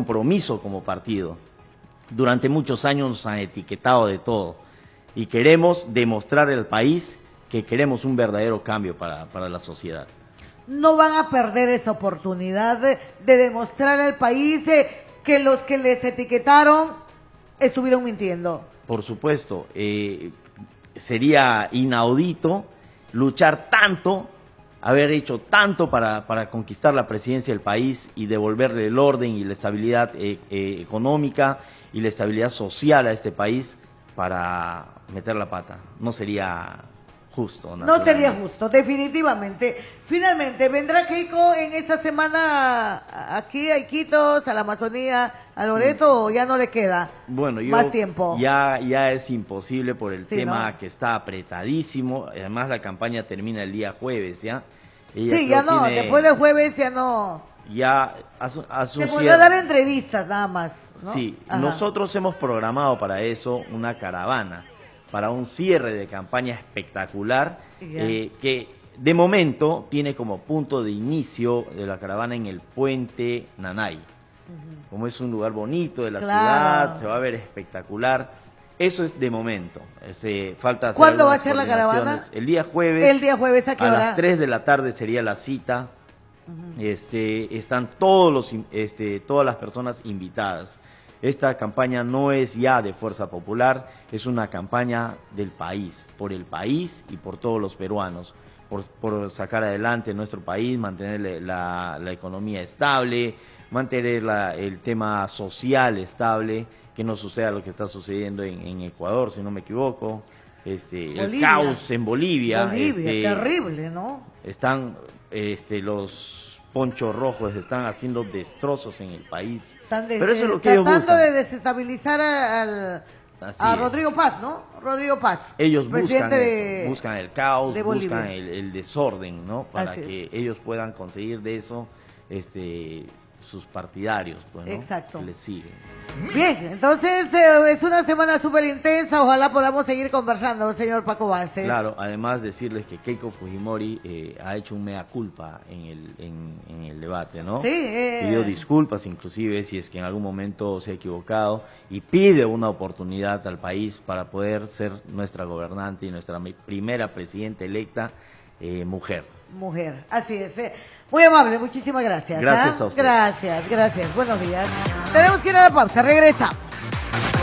compromiso como partido. Durante muchos años nos han etiquetado de todo y queremos demostrar al país que queremos un verdadero cambio para la sociedad. No van a perder esa oportunidad de demostrar al país que los que les etiquetaron estuvieron mintiendo. Por supuesto, sería inaudito luchar tanto, haber hecho tanto para conquistar la presidencia del país y devolverle el orden y la estabilidad económica y la estabilidad social a este país para meter la pata. No sería justo. No sería justo, definitivamente. Finalmente, ¿vendrá Keiko en esta semana aquí a Iquitos, a la Amazonía, a Loreto, o ya no le queda más tiempo? Ya es imposible por el tema, ¿no?, que está apretadísimo. Además, la campaña termina el día jueves, ¿ya? Sí, ya no, después del jueves ya no. Ya se podrá dar entrevistas nada más, ¿no? Sí, ajá, nosotros hemos programado para eso una caravana, para un cierre de campaña espectacular, que de momento tiene como punto de inicio de la caravana en el Puente Nanay. Como es un lugar bonito de la ciudad, se va a ver espectacular. Eso es de momento. Falta hacer ¿Cuándo va a ser la caravana? El día jueves. El día jueves, ¿a qué hora? A las 3 de la tarde sería la cita. Están todas las personas invitadas. Esta campaña no es ya de Fuerza Popular, es una campaña del país, por el país y por todos los peruanos, por sacar adelante nuestro país, mantener la economía estable, mantener el tema social estable, que no suceda lo que está sucediendo en Ecuador, si no me equivoco, el caos en Bolivia. Terrible, ¿no? Están los ponchos rojos están haciendo destrozos en el país. Pero eso es lo que ellos buscan. Tratando de desestabilizar a Rodrigo Paz, ¿no? Rodrigo Paz. Ellos buscan eso, buscan el caos, buscan el desorden, ¿no? Para que ellos puedan conseguir de eso sus partidarios, pues, ¿no? Exacto. Que les siguen. Bien, entonces es una semana súper intensa, ojalá podamos seguir conversando, señor Paco Vázquez. Claro, además decirles que Keiko Fujimori ha hecho un mea culpa en el debate, ¿no? Sí. Pidió disculpas inclusive si es que en algún momento se ha equivocado y pide una oportunidad al país para poder ser nuestra gobernante y nuestra primera presidenta electa mujer. Mujer, así es. Muy amable, muchísimas gracias. Gracias a usted. Gracias, buenos días. Tenemos que ir a la pausa, regresamos.